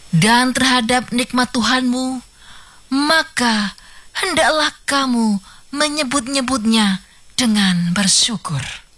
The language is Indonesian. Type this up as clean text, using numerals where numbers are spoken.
dan terhadap nikmat Tuhanmu, maka hendaklah kamu menyebut-nyebutnya dengan bersyukur.